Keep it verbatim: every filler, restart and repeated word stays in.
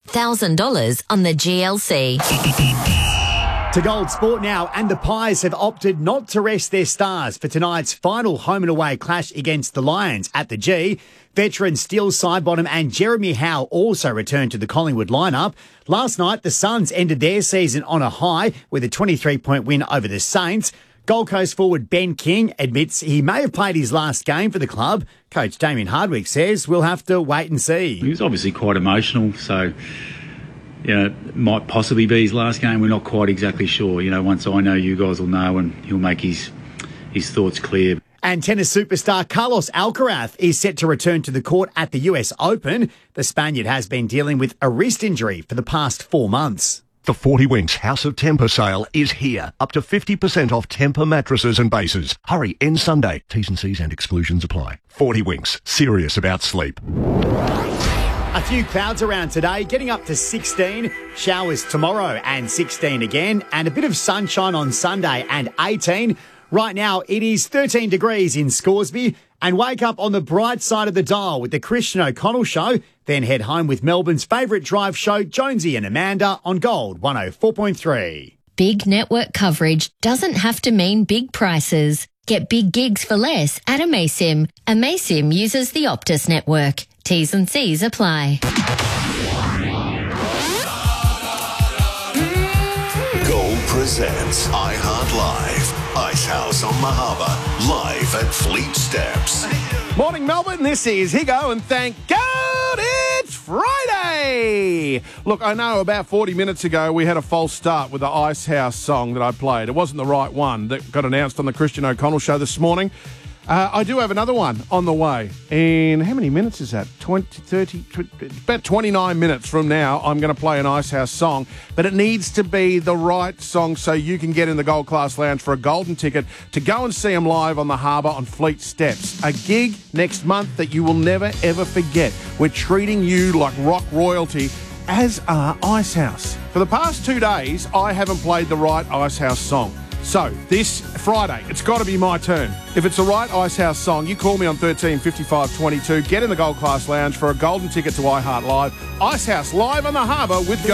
one thousand dollars on the G L C. To Gold Sport now, and the Pies have opted not to rest their stars for tonight's final home and away clash against the Lions at the G. Veteran Steele Sidebottom and Jeremy Howe also returned to the Collingwood lineup. Last night, the Suns ended their season on a high with a twenty-three point win over the Saints. Gold Coast forward Ben King admits he may have played his last game for the club. Coach Damien Hardwick says we'll have to wait and see. He was obviously quite emotional, so... You know, it might possibly be his last game. We're not quite exactly sure. You know, once I know, you guys will know, and he'll make his his thoughts clear. And tennis superstar Carlos Alcaraz is set to return to the court at the U S Open. The Spaniard has been dealing with a wrist injury for the past four months. The forty Winks House of Temper sale is here. Up to fifty percent off Temper mattresses and bases. Hurry, end Sunday. T's and C's and exclusions apply. forty Winks, serious about sleep. A few clouds around today, getting up to sixteen. Showers tomorrow and sixteen again. And a bit of sunshine on Sunday and eighteen. Right now, it is thirteen degrees in Scoresby. And wake up on the bright side of the dial with the Christian O'Connell Show. Then head home with Melbourne's favourite drive show, Jonesy and Amanda, on Gold one oh four point three. Big network coverage doesn't have to mean big prices. Get big gigs for less at Amaysim. Amaysim uses the Optus network. T's and C's apply. Gold presents iHeart Live. Ice House on Mahaba, live at Fleet Steps. Morning, Melbourne. This is Higo, and thank God it's Friday. Look, I know about forty minutes ago we had a false start with the Ice House song that I played. It wasn't the right one that got announced on the Christian O'Connell Show this morning. Uh, I do have another one on the way. In how many minutes is that? twenty, thirty, twenty, about twenty-nine minutes from now, I'm going to play an Ice House song. But it needs to be the right song so you can get in the Gold Class Lounge for a golden ticket to go and see them live on the harbour on Fleet Steps. A gig next month that you will never, ever forget. We're treating you like rock royalty, as are Ice House. For the past two days, I haven't played the right Ice House song. So, this Friday, it's got to be my turn. If it's the right Ice House song, you call me on thirteen fifty-five twenty-two, get in the Gold Class Lounge for a golden ticket to iHeart Live. Ice House live on the harbour with